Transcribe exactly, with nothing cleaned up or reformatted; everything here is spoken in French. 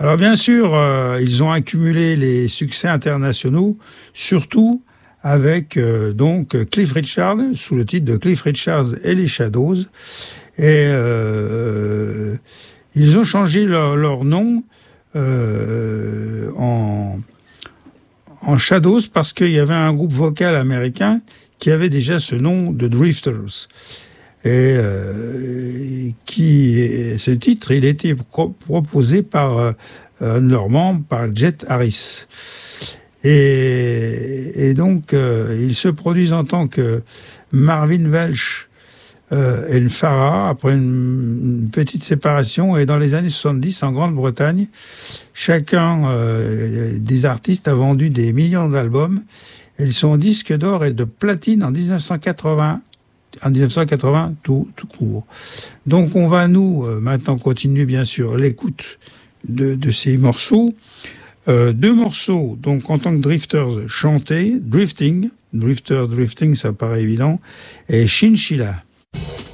Alors bien sûr, euh, ils ont accumulé les succès internationaux, surtout avec euh, donc Cliff Richard, sous le titre de Cliff Richard et les Shadows. Et euh, ils ont changé leur, leur nom euh, en, en Shadows parce qu'il y avait un groupe vocal américain qui avait déjà ce nom de Drifters. Et euh, qui, ce titre, il a été pro- proposé par euh, un de leurs membres, par Jet Harris. Et, et donc, euh, ils se produisent en tant que Marvin Welch euh, et Farah, après une, une petite séparation. Et dans les années soixante-dix, en Grande-Bretagne, chacun euh, des artistes a vendu des millions d'albums. Ils sont disques d'or et de platine en dix-neuf cent quatre-vingts. En dix-neuf cent quatre-vingts, tout, tout court. Donc, on va, nous, euh, maintenant, continuer, bien sûr, l'écoute de, de ces morceaux. Euh, deux morceaux, donc, en tant que Drifters, chantés, Drifting, Drifter, Drifting, ça paraît évident, et Chinchilla.